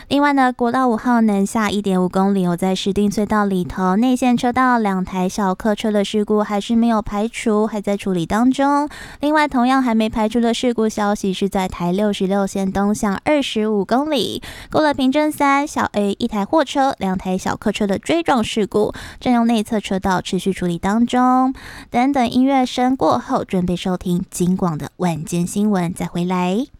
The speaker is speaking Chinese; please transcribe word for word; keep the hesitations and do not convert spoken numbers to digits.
另外呢，国道五号南下 一点五公里，有在石碇隧道里头内线车道两台小客车的事故还是没有排除，还在处理当中。另外，同样还没排除的事故消息是在台六十六线东向二十五公里，过了平镇三小 A 一台货车、两台小客车的追撞事故，正用内侧车道持续处理当中。等等音乐声过后，准备收听金广的晚间新闻，再回来。